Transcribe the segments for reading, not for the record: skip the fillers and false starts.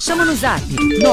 Chama no zap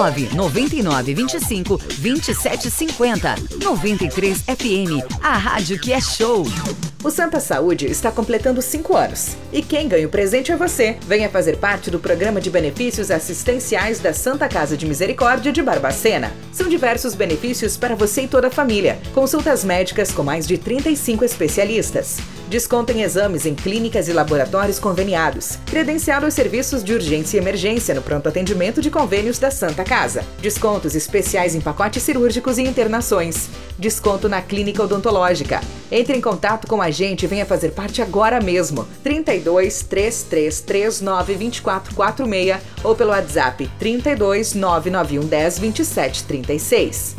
999252750. 93 FM, a rádio que é show. O Santa Saúde está completando 5 anos. E quem ganha o presente é você. Venha fazer parte do programa de benefícios assistenciais da Santa Casa de Misericórdia de Barbacena. São diversos benefícios para você e toda a família. Consultas médicas com mais de 35 especialistas. Desconto em exames em clínicas e laboratórios conveniados. Credenciado aos serviços de urgência e emergência no pronto atendimento de convênios da Santa Casa. Descontos especiais em pacotes cirúrgicos e internações. Desconto na clínica odontológica. Entre em contato com a gente e venha fazer parte agora mesmo. 32 3339 2446 ou pelo WhatsApp 32 991 10 27 36.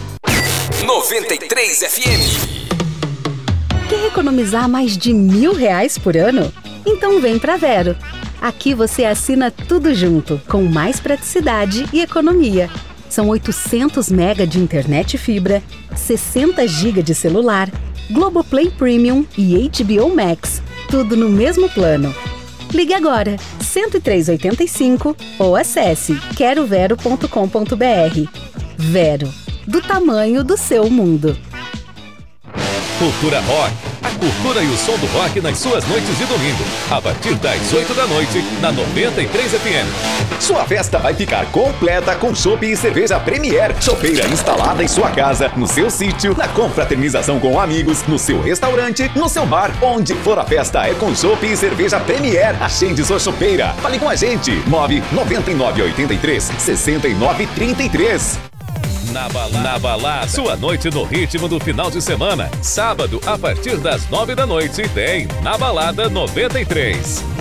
93 FM. Quer economizar mais de R$1.000 por ano? Então vem pra Vero. Aqui você assina tudo junto, com mais praticidade e economia. São 800 MB de internet fibra, 60 GB de celular, Globoplay Premium e HBO Max. Tudo no mesmo plano. Ligue agora, 10385 ou acesse querovero.com.br. Vero, do tamanho do seu mundo. Cultura Rock. A cultura e o som do rock nas suas noites de domingo. A partir das 8 da noite, na 93 FM. Sua festa vai ficar completa com chopp e cerveja Premier. Chopeira instalada em sua casa, no seu sítio, na confraternização com amigos, no seu restaurante, no seu bar. Onde for a festa é com chopp e cerveja Premier. Agende sua chopeira. Fale com a gente. 99983 6933. Na Balá, sua noite no ritmo do final de semana. Sábado, a partir das 9 da noite, tem Na Balada 93.